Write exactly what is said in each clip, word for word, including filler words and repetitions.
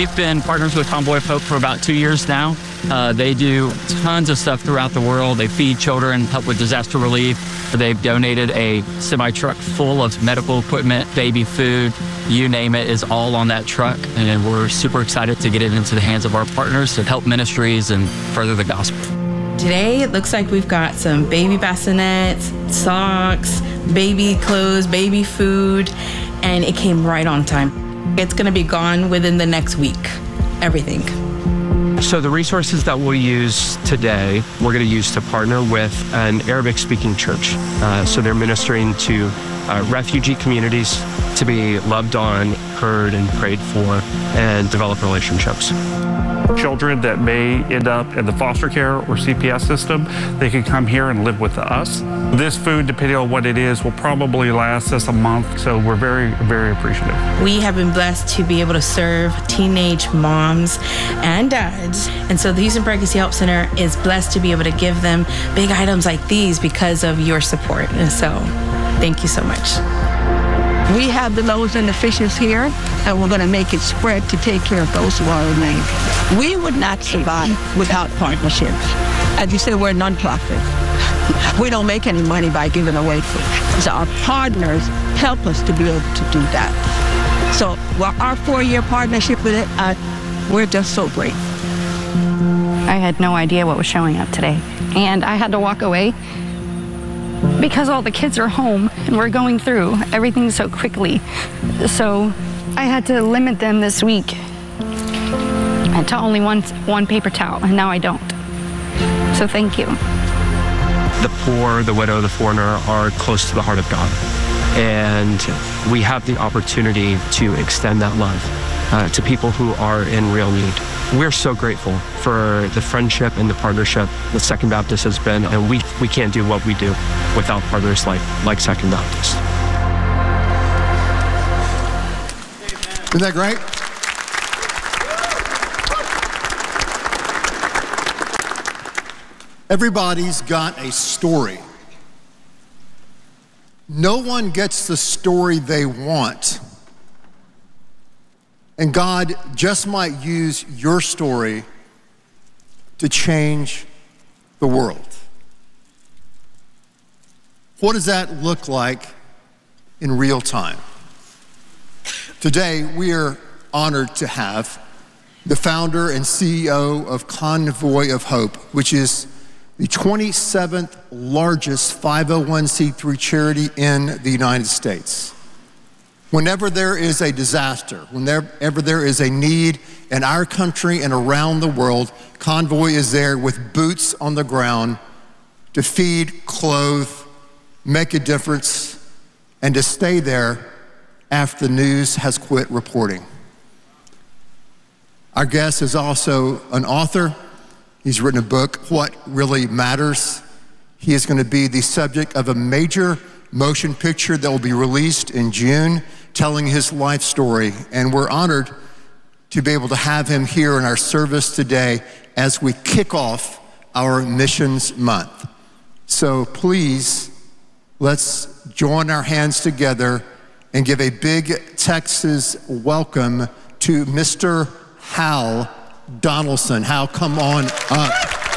We've been partners with Convoy of Hope for about two years now. Uh, they do tons of stuff throughout the world. They feed children, help with disaster relief. They've donated a semi-truck full of medical equipment, baby food, you name it, is all on that truck. And we're super excited to get it into the hands of our partners to help ministries and further the gospel. Today, it looks like we've got some baby bassinets, socks, baby clothes, baby food, and it came right on time. It's going to be gone within the next week, everything. So the resources that we'll use today, we're going to use to partner with an Arabic-speaking church. Uh, so they're ministering to uh, refugee communities to be loved on, heard, and prayed for, and develop relationships. Children that may end up in the foster care or C P S system, they can come here and live with us. This food, depending on what it is, will probably last us a month, so we're very, very appreciative. We have been blessed to be able to serve teenage moms and dads, and so the Houston Pregnancy Help Center is blessed to be able to give them big items like these because of your support, and so thank you so much. We have the loaves and the fishes here, and we're going to make it spread to take care of those who are in need. We would not survive without partnerships. As you said, we're a nonprofit. We don't make any money by giving away food. So our partners help us to be able to do that. So well, our four-year partnership with it, uh, we're just so grateful. I had no idea what was showing up today, and I had to walk away because all the kids are home and we're going through everything so quickly. So I had to limit them this week to only one, one paper towel, and now I don't. So thank you. The poor, the widow, the foreigner are close to the heart of God. And we have the opportunity to extend that love uh, to people who are in real need. We're so grateful for the friendship and the partnership that Second Baptist has been, and we, we can't do what we do without partners like, like Second Baptist. Isn't that great? Everybody's got a story. No one gets the story they want. And God just might use your story to change the world. What does that look like in real time? Today, we are honored to have the founder and C E O of Convoy of Hope, which is the twenty-seventh largest five oh one c three charity in the United States. Whenever there is a disaster, whenever there is a need in our country and around the world, Convoy is there with boots on the ground to feed, clothe, make a difference, and to stay there after the news has quit reporting. Our guest is also an author. He's written a book, What Really Matters. He is going to be the subject of a major motion picture that will be released in June, telling his life story. And we're honored to be able to have him here in our service today as we kick off our Missions Month. So please, let's join our hands together and give a big Texas welcome to Mister Hal Donaldson. Hal, come on up.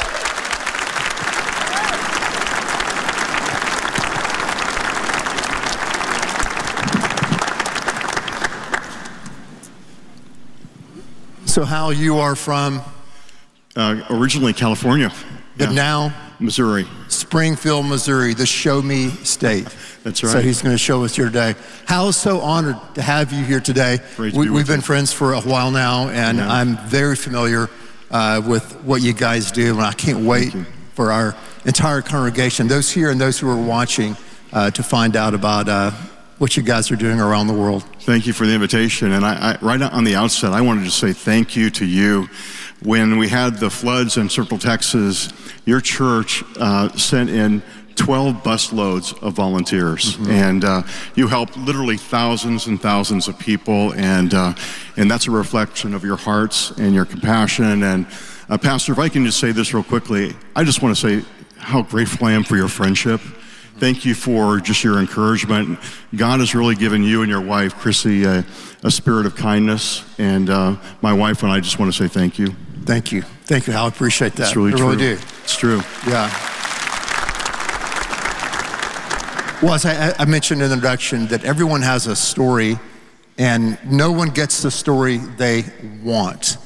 So Hal, you are from? Uh, originally California. But yeah. now? Missouri. Springfield, Missouri, the show me state. That's right. So he's going to show us here today. Hal is so honored to have you here today. Great to we, be we've with been you. friends for a while now, and Yeah. I'm very familiar uh, with what you guys do, and I can't wait for our entire congregation, those here and those who are watching, uh, to find out about uh, what you guys are doing around the world. Thank you for the invitation. And I, I, right on the outset, I wanted to say thank you to you. When we had the floods in Central Texas, your church uh, sent in twelve bus loads of volunteers. Mm-hmm. And uh, you helped literally thousands and thousands of people. And, uh, and that's a reflection of your hearts and your compassion. And uh, Pastor, if I can just say this real quickly, I just want to say how grateful I am for your friendship thank you for just your encouragement. God has really given you and your wife, Chrissy, a, a spirit of kindness. And uh, my wife and I just want to say thank you. Thank you. Thank you, Hal. I appreciate that. It's really I true. really do. It's true. Yeah. Well, as I, I mentioned in the introduction, that everyone has a story, and no one gets the story they want.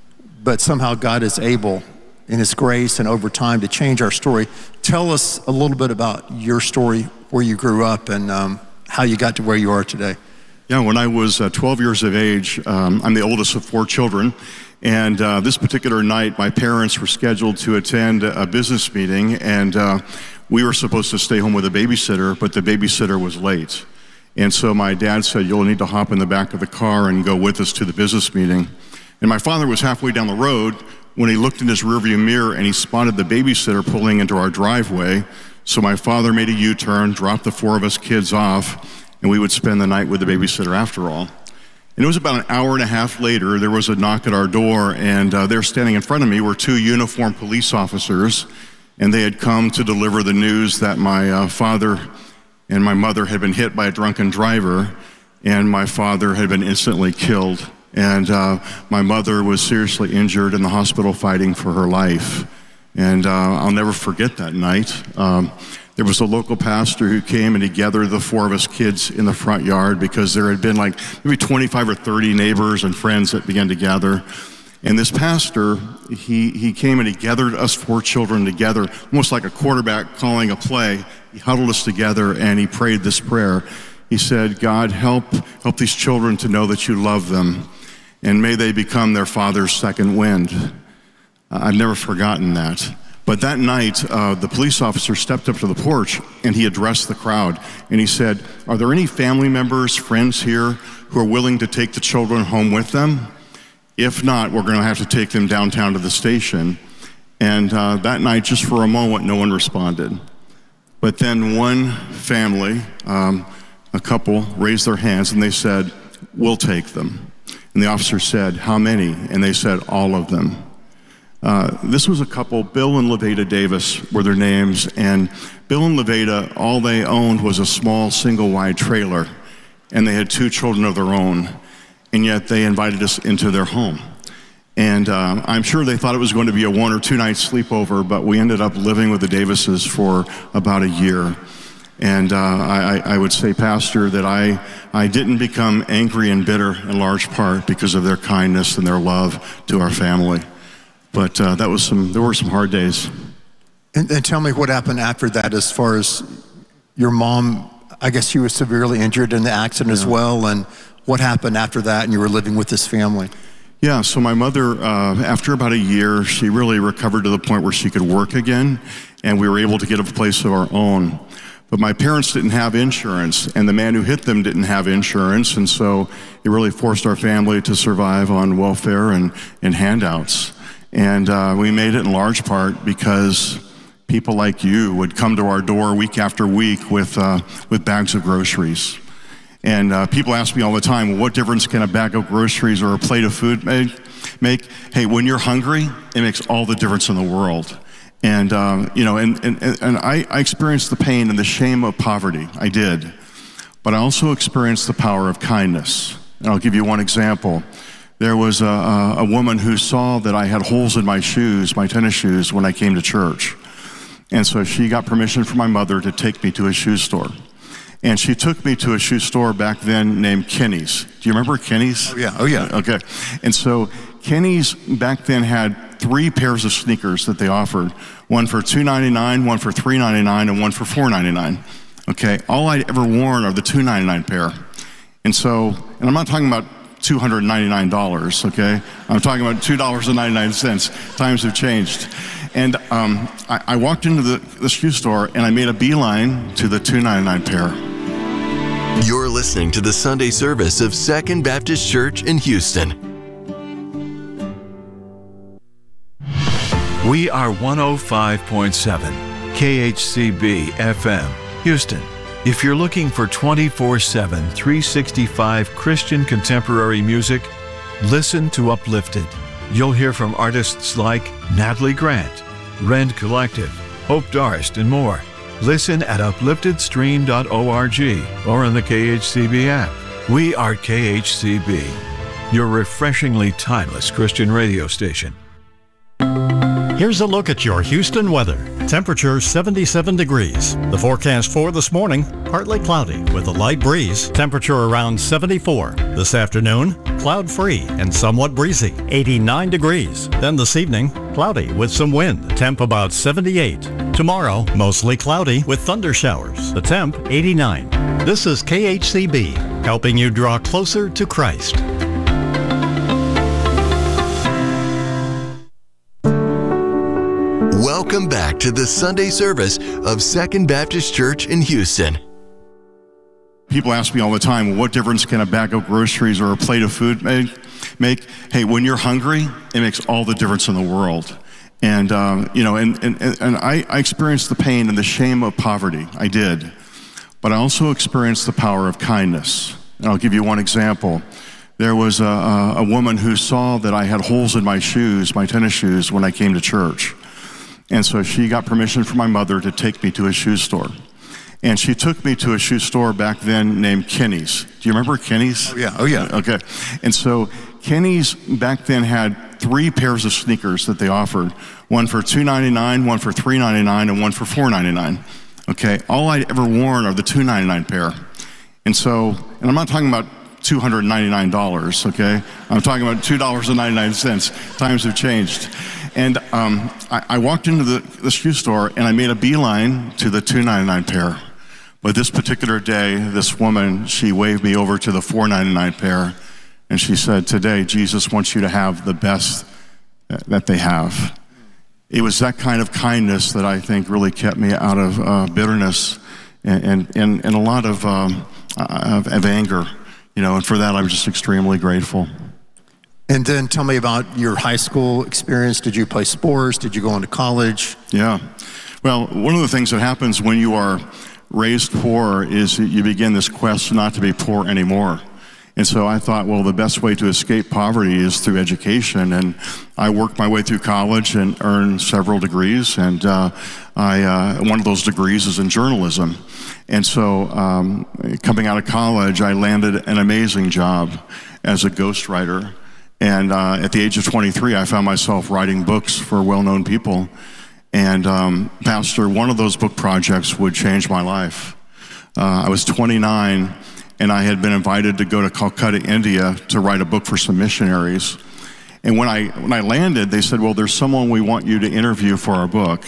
But somehow God is able, in His grace and over time, to change our story. Tell us a little bit about your story, where you grew up, and um, how you got to where you are today. Yeah, when I was uh, twelve years of age, um, I'm the oldest of four children. And uh, this particular night, my parents were scheduled to attend a business meeting, and uh, we were supposed to stay home with a babysitter, but the babysitter was late. And so my dad said, you'll need to hop in the back of the car and go with us to the business meeting. And my father was halfway down the road when he looked in his rearview mirror and he spotted the babysitter pulling into our driveway. So my father made a U-turn, dropped the four of us kids off, and we would spend the night with the babysitter after all. And it was about an hour and a half later, there was a knock at our door, and uh, there standing in front of me were two uniformed police officers, and they had come to deliver the news that my uh, father and my mother had been hit by a drunken driver, and my father had been instantly killed. And uh, my mother was seriously injured in the hospital fighting for her life. And uh, I'll never forget that night. Um, There was a local pastor who came and he gathered the four of us kids in the front yard because there had been like maybe twenty-five or thirty neighbors and friends that began to gather. And this pastor, he, he came and he gathered us four children together, almost like a quarterback calling a play. He huddled us together and he prayed this prayer. He said, God, help, help these children to know that you love them, and may they become their father's second wind. I've never forgotten that. But that night, uh, the police officer stepped up to the porch and he addressed the crowd. And he said, are there any family members, friends here who are willing to take the children home with them? If not, we're going to have to take them downtown to the station. And uh, that night, just for a moment, no one responded. But then one family, um, a couple, raised their hands and they said, we'll take them. And the officer said, how many? And they said, all of them. Uh, this was a couple, Bill and Levada Davis were their names, and Bill and Levada, all they owned was a small single-wide trailer, and they had two children of their own, and yet they invited us into their home. And uh, I'm sure they thought it was going to be a one or two night sleepover, but we ended up living with the Davises for about a year. And uh, I, I would say, Pastor, that I, I didn't become angry and bitter in large part because of their kindness and their love to our family. But uh, that was some, there were some hard days. And, and tell me what happened after that, as far as your mom, I guess she was severely injured in the accident yeah. as well, and what happened after that and you were living with this family? Yeah, so my mother, uh, after about a year, she really recovered to the point where she could work again, and we were able to get a place of our own. But my parents didn't have insurance, and the man who hit them didn't have insurance, and so it really forced our family to survive on welfare and, and handouts. And uh, we made it in large part because people like you would come to our door week after week with, uh, with bags of groceries. And uh, people ask me all the time, well, what difference can a bag of groceries or a plate of food make? make? Hey, when you're hungry, it makes all the difference in the world. And, uh, you know, and, and, and I, I experienced the pain and the shame of poverty. I did. But I also experienced the power of kindness. And I'll give you one example. There was a, a woman who saw that I had holes in my shoes, my tennis shoes, when I came to church. And so she got permission from my mother to take me to a shoe store. And she took me to a shoe store back then named Kenny's. Do you remember Kenny's? Oh, yeah. Oh, yeah. Okay. And so Kenny's back then had three pairs of sneakers that they offered. One for two ninety-nine, one for three ninety-nine, and one for four ninety-nine. Okay. All I'd ever worn are the two ninety-nine pair. And so, and I'm not talking about two hundred ninety-nine dollars, okay? I'm talking about two dollars and ninety-nine cents. Times have changed. And um, I, I walked into the, the shoe store and I made a beeline to the two ninety-nine pair. You're listening to the Sunday service of Second Baptist Church in Houston. We are one oh five point seven K H C B F M, Houston. If you're looking for twenty-four seven, three sixty-five Christian contemporary music, listen to Uplifted. You'll hear from artists like Natalie Grant, Rend Collective, Hope Darst, and more. Listen at uplifted stream dot org or on the K H C B app. We are K H C B, your refreshingly timeless Christian radio station. Here's a look at your Houston weather. Temperature seventy-seven degrees. The forecast for this morning, partly cloudy with a light breeze. Temperature around seventy-four. This afternoon, cloud-free and somewhat breezy. eighty-nine degrees. Then this evening, cloudy with some wind. Temp about seventy-eight. Tomorrow, mostly cloudy with thunder showers. The temp, eighty-nine. This is K H C B, helping you draw closer to Christ. Welcome back to the Sunday service of Second Baptist Church in Houston. People ask me all the time, what difference can a bag of groceries or a plate of food make? make? Hey, when you're hungry, it makes all the difference in the world. And, um, you know, and, and, and I, I experienced the pain and the shame of poverty. I did. But I also experienced the power of kindness. And I'll give you one example. There was a, a, a woman who saw that I had holes in my shoes, my tennis shoes, when I came to church. And so she got permission from my mother to take me to a shoe store. And she took me to a shoe store back then named Kenny's. Do you remember Kenny's? Oh, yeah. Oh, yeah. Okay. And so Kenny's back then had three pairs of sneakers that they offered. One for two ninety-nine, one for three ninety-nine, and one for four ninety-nine. Okay. All I'd ever worn are the two ninety-nine pair. And so, and I'm not talking about two hundred ninety-nine dollars, okay? I'm talking about two dollars and ninety-nine cents. Times have changed. And um, I, I walked into the, the shoe store and I made a beeline to the two ninety-nine pair. But this particular day, this woman, she waved me over to the four ninety-nine pair, and she said, today, Jesus wants you to have the best that they have. It was that kind of kindness that I think really kept me out of uh, bitterness and, and, and, and a lot of, um, of, of anger, you know, and for that, I'm just extremely grateful. And then tell me about your high school experience. Did you play sports? Did you go on to college? Yeah. Well, one of the things that happens when you are raised poor is that you begin this quest not to be poor anymore. And so I thought, well, the best way to escape poverty is through education. And I worked my way through college and earned several degrees. And uh, I, uh, one of those degrees is in journalism. And so um, coming out of college, I landed an amazing job as a ghostwriter. And uh, at the age of twenty-three, I found myself writing books for well-known people. And um, Pastor, one of those book projects would change my life. Uh, I was twenty-nine, and I had been invited to go to Calcutta, India, to write a book for some missionaries. And when I when I landed, they said, well, there's someone we want you to interview for our book.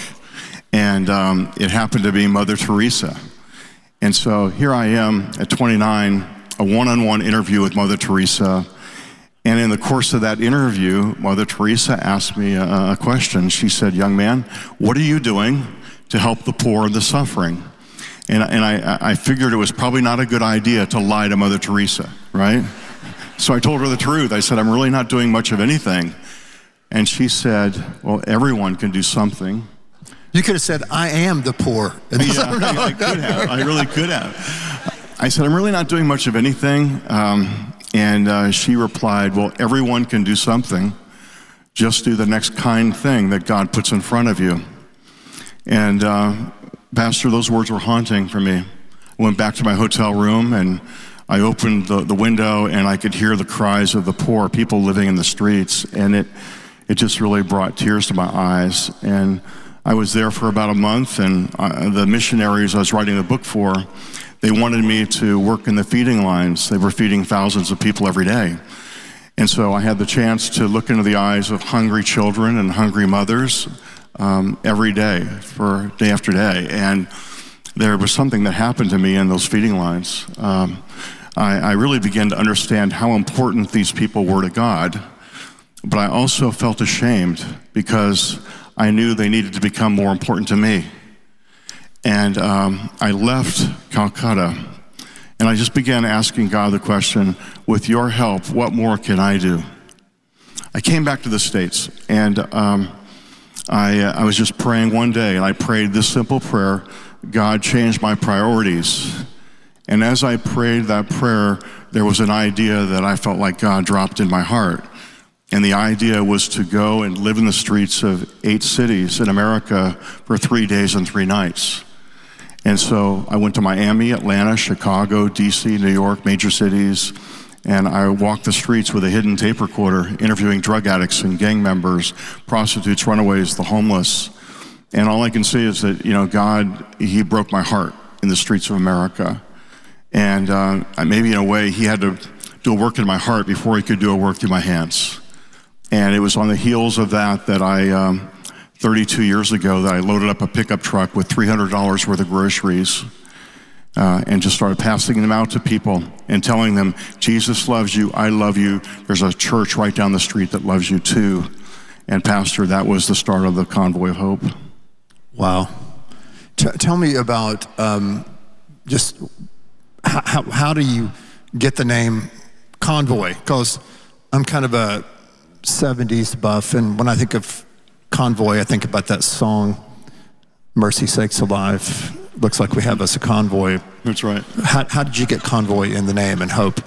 And um, it happened to be Mother Teresa. And so here I am at twenty-nine, a one-on-one interview with Mother Teresa. And in the course of that interview, Mother Teresa asked me a, a question. She said, young man, what are you doing to help the poor and the suffering? And, and I, I figured it was probably not a good idea to lie to Mother Teresa, right? So I told her the truth. I said, I'm really not doing much of anything. And she said, well, everyone can do something. You could have said, I am the poor. Yeah, I, I could have. I really could have. I said, I'm really not doing much of anything. Um, And uh, she replied, well, everyone can do something. Just do the next kind thing that God puts in front of you. And uh, Pastor, those words were haunting for me. I went back to my hotel room and I opened the, the window and I could hear the cries of the poor, people living in the streets. And it, it just really brought tears to my eyes. And I was there for about a month, and uh, the missionaries I was writing the book for, they wanted me to work in the feeding lines. They were feeding thousands of people every day. And so I had the chance to look into the eyes of hungry children and hungry mothers um, every day, for day after day. And there was something that happened to me in those feeding lines. Um, I, I really began to understand how important these people were to God. But I also felt ashamed because I knew they needed to become more important to me. And um, I left Calcutta, and I just began asking God the question, with your help, what more can I do? I came back to the States, and um, I, uh, I was just praying one day, and I prayed this simple prayer, God, change my priorities. And as I prayed that prayer, there was an idea that I felt like God dropped in my heart. And the idea was to go and live in the streets of eight cities in America for three days and three nights. And so I went to Miami, Atlanta, Chicago, D C, New York, major cities, and I walked the streets with a hidden tape recorder, interviewing drug addicts and gang members, prostitutes, runaways, the homeless. And all I can say is that, you know, God, he broke my heart in the streets of America. And uh, maybe in a way, he had to do a work in my heart before he could do a work through my hands. And it was on the heels of that that I, um, thirty-two years ago, that I loaded up a pickup truck with three hundred dollars worth of groceries uh, and just started passing them out to people and telling them, Jesus loves you, I love you, there's a church right down the street that loves you too. And Pastor, that was the start of the Convoy of Hope. Wow. T- tell me about um, just how, how, how do you get the name Convoy? Because I'm kind of a seventies buff, and when I think of Convoy, I think about that song, Mercy Sakes Alive. Looks like we have us a convoy. That's right. How, how did you get Convoy in the name and Hope?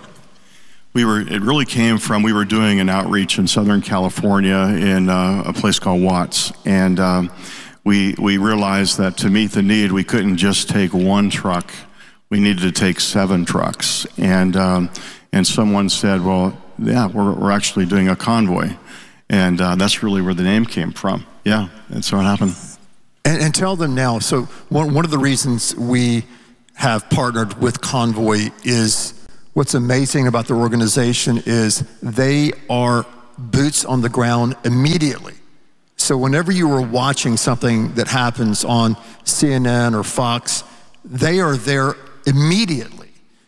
We were, it really came from, we were doing an outreach in Southern California in uh, a place called Watts. And um, we, we realized that to meet the need, we couldn't just take one truck. We needed to take seven trucks. And, um, and someone said, well, yeah, we're, we're actually doing a convoy. And uh, that's really where the name came from. Yeah, that's what happened. And, and tell them now, so one, one of the reasons we have partnered with Convoy is, what's amazing about their organization is they are boots on the ground immediately. So whenever you were watching something that happens on C N N or Fox, they are there immediately.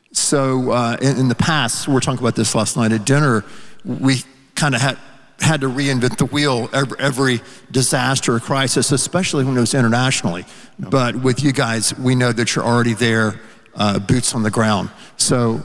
So uh, in, in the past, we were talking about this last night at dinner, we kind of had had to reinvent the wheel every, every disaster or crisis, especially when it was internationally. No. But with you guys, we know that you're already there, uh, boots on the ground. So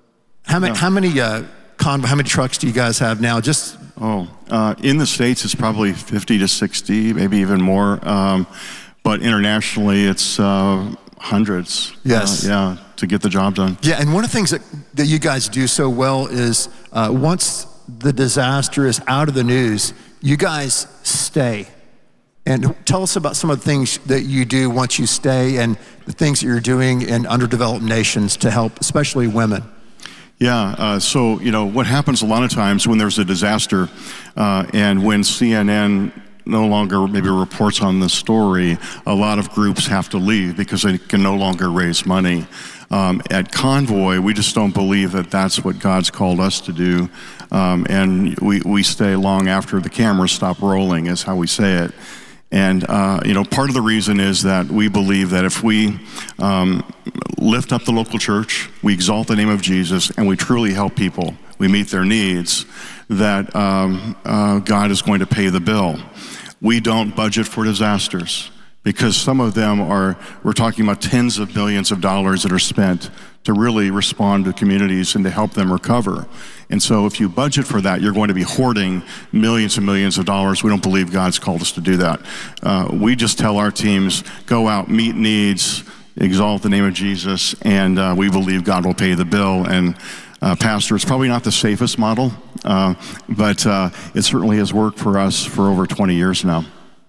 how many, no. how many, uh, con- how many trucks do you guys have now? Just Oh, uh, in the States, it's probably fifty to sixty, maybe even more. Um, but internationally, it's uh, hundreds. Yes. Uh, yeah, to get the job done. Yeah, and one of the things that, that you guys do so well is uh, once the disaster is out of the news, you guys stay. And tell us about some of the things that you do once you stay and the things that you're doing in underdeveloped nations to help, especially women. Yeah, uh, so, you know, what happens a lot of times when there's a disaster uh, and when C N N no longer maybe reports on the story, a lot of groups have to leave because they can no longer raise money. Um, at Convoy, we just don't believe that that's what God's called us to do. Um, and we, we stay long after the cameras stop rolling, is how we say it. And, uh, you know, part of the reason is that we believe that if we um, lift up the local church, we exalt the name of Jesus, and we truly help people, we meet their needs, that um, uh, God is going to pay the bill. We don't budget for disasters because some of them are, we're talking about tens of millions of dollars that are spent to really respond to communities and to help them recover. And so if you budget for that, you're going to be hoarding millions and millions of dollars. We don't believe God's called us to do that. Uh, we just tell our teams, go out, meet needs, exalt the name of Jesus, and uh, we believe God will pay the bill. And uh, Pastor, it's probably not the safest model, uh, but uh, it certainly has worked for us for over twenty years now.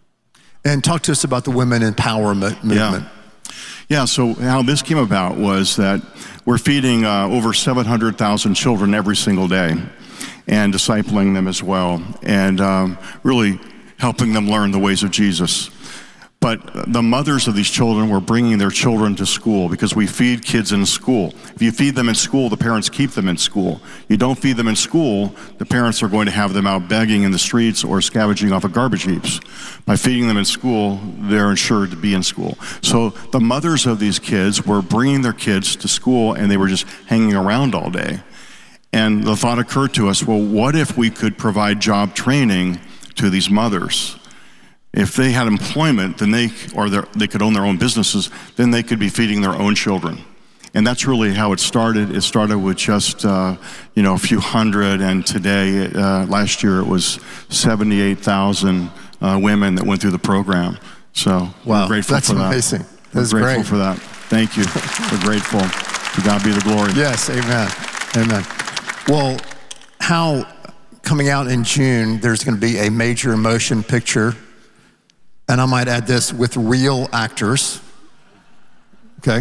And talk to us about the women empowerment movement. Yeah. Yeah, so how this came about was that we're feeding uh, over seven hundred thousand children every single day and discipling them as well and um, really helping them learn the ways of Jesus. But the mothers of these children were bringing their children to school because we feed kids in school. If you feed them in school, the parents keep them in school. You don't feed them in school, the parents are going to have them out begging in the streets or scavenging off of garbage heaps. By feeding them in school, they're ensured to be in school. So the mothers of these kids were bringing their kids to school and they were just hanging around all day. And the thought occurred to us, well, what if we could provide job training to these mothers? If they had employment, then they, or they could own their own businesses, then they could be feeding their own children. And that's really how it started. It started with just, uh, you know, a few hundred, and today, uh, last year, it was seventy-eight thousand uh, women that went through the program. So wow, we're grateful that's for that. Amazing. That's we're grateful great. for that. Thank you. We're grateful. To God be the glory. Yes, amen. Amen. Well, how, coming out in June, there's going to be a major motion picture. And I might add this, with real actors. okay?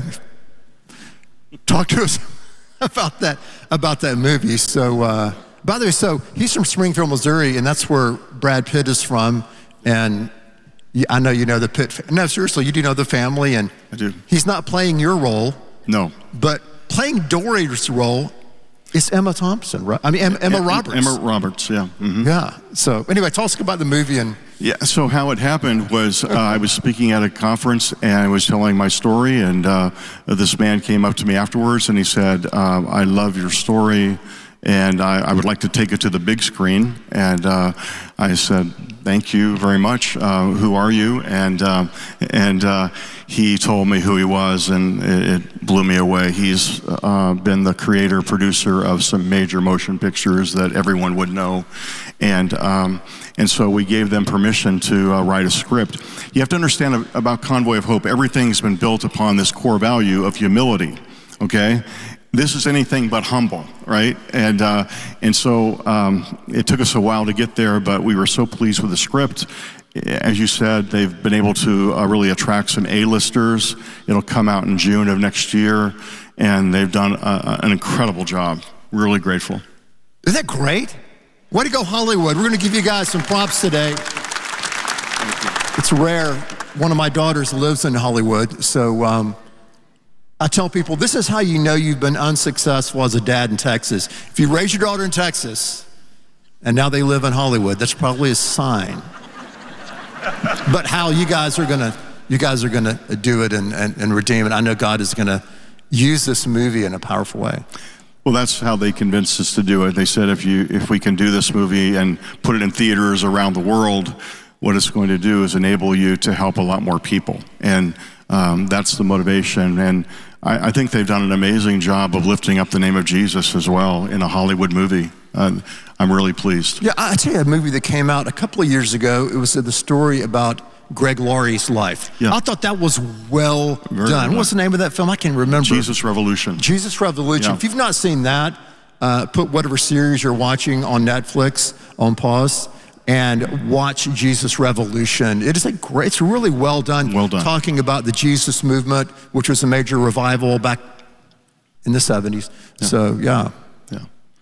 Talk to us about that about that movie. So, uh, by the way, so he's from Springfield, Missouri, and that's where Brad Pitt is from. And I know you know the Pitt. Fa- no, seriously, you do know the family, and I do. He's not playing your role. No. But playing Dory's role is Emma Thompson, right? I mean, Emma, Emma Roberts. Emma Roberts, yeah. Mm-hmm. Yeah. So anyway, tell us about the movie. And yeah, so how it happened was uh, I was speaking at a conference and I was telling my story, and uh, this man came up to me afterwards and he said, uh, I love your story, and I, I would like to take it to the big screen. And uh, I said, thank you very much. Uh, who are you? And uh, and uh, he told me who he was, and it, it blew me away. He's uh, been the creator, producer of some major motion pictures that everyone would know. And um, and so we gave them permission to uh, write a script. You have to understand about Convoy of Hope, everything's been built upon this core value of humility, okay? This is anything but humble, right? And uh, and so um, it took us a while to get there, but we were so pleased with the script. As you said, they've been able to uh, really attract some A-listers. It'll come out in June of next year, and they've done a, an incredible job. Really grateful. Isn't that great? Way to go, Hollywood. We're going to give you guys some props today. It's rare. One of my daughters lives in Hollywood, so um, I tell people, this is how you know you've been unsuccessful as a dad in Texas. If you raise your daughter in Texas, and now they live in Hollywood, that's probably a sign. But how you guys are gonna, you guys are gonna do it and, and, and redeem it. I know God is gonna use this movie in a powerful way. Well, that's how they convinced us to do it. They said, if you, if we can do this movie and put it in theaters around the world, what it's going to do is enable you to help a lot more people. And um, that's the motivation. And I, I think they've done an amazing job of lifting up the name of Jesus as well in a Hollywood movie. Uh, I'm really pleased. Yeah, I tell you a movie that came out a couple of years ago. It was the story about Greg Laurie's life. Yeah. I thought that was well Very done. well What's the name of that film? I can't remember. Jesus Revolution. Jesus Revolution. Yeah. If you've not seen that, uh, put whatever series you're watching on Netflix on pause and watch Jesus Revolution. It is a great, it's really well done. Well done. Talking about the Jesus movement, which was a major revival back in the seventies. Yeah. So, yeah. Yeah.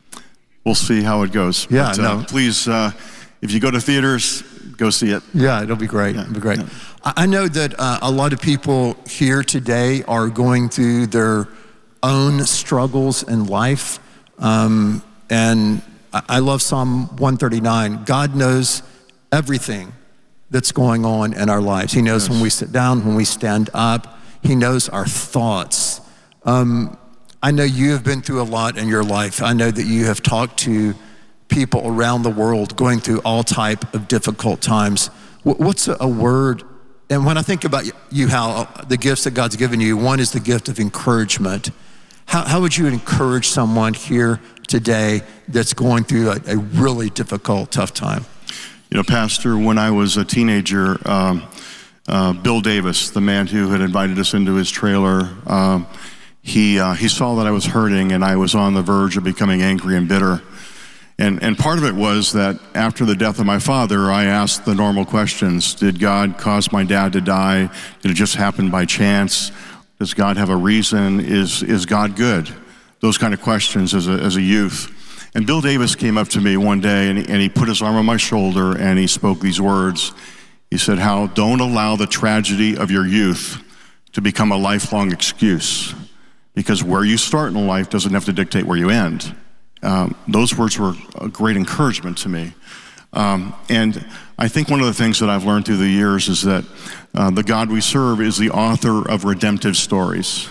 We'll see how it goes. Yeah, but, uh, no. Please, uh, if you go to theaters, go see it. Yeah, it'll be great. Yeah. It'll be great. Yeah. I know that uh, a lot of people here today are going through their own struggles in life. Um, and I love Psalm one thirty-nine. God knows everything that's going on in our lives. He knows yes. when we sit down, when we stand up. He knows our thoughts. Um, I know you have been through a lot in your life. I know that you have talked to people around the world going through all type of difficult times. What's a word? And when I think about you, Hal, the gifts that God's given you, one is the gift of encouragement. How, how would you encourage someone here today that's going through a, a really difficult, tough time? You know, Pastor, when I was a teenager, um, uh, Bill Davis, the man who had invited us into his trailer, um, he uh, he saw that I was hurting and I was on the verge of becoming angry and bitter. And and part of it was that after the death of my father, I asked the normal questions. Did God cause my dad to die? Did it just happen by chance? Does God have a reason? Is is God good? Those kind of questions as a as a youth. And Bill Davis came up to me one day and he, and he put his arm on my shoulder and he spoke these words. He said, Hal, don't allow the tragedy of your youth to become a lifelong excuse, because where you start in life doesn't have to dictate where you end. Um, those words were a great encouragement to me. Um, and I think one of the things that I've learned through the years is that uh, the God we serve is the author of redemptive stories.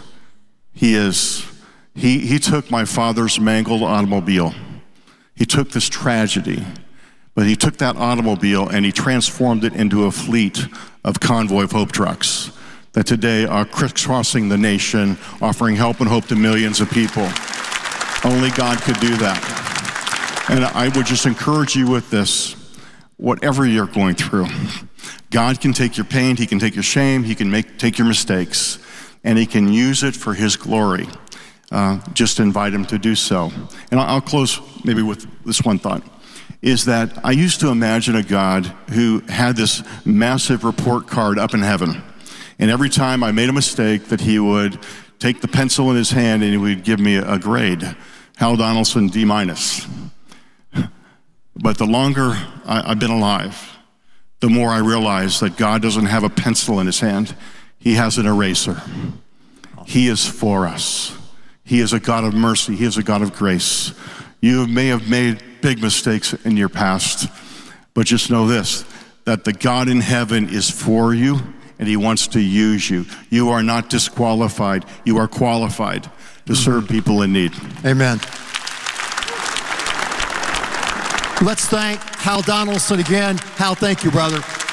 He is, he, he took my father's mangled automobile. He took this tragedy, but he took that automobile and he transformed it into a fleet of Convoy of Hope trucks that today are crisscrossing the nation, offering help and hope to millions of people. Only God could do that. And I would just encourage you with this, whatever you're going through, God can take your pain, he can take your shame, he can make take your mistakes, and he can use it for his glory. Uh, just invite him to do so. And I'll, I'll close maybe with this one thought, is that I used to imagine a God who had this massive report card up in heaven. And every time I made a mistake, that he would take the pencil in his hand and he would give me a grade. Hal Donaldson, D minus. But the longer I, I've been alive, the more I realize that God doesn't have a pencil in his hand. He has an eraser. He is for us. He is a God of mercy. He is a God of grace. You may have made big mistakes in your past, but just know this, that the God in heaven is for you and he wants to use you. You are not disqualified. You are qualified to serve people in need. Amen. Let's thank Hal Donaldson again. Hal, thank you, brother.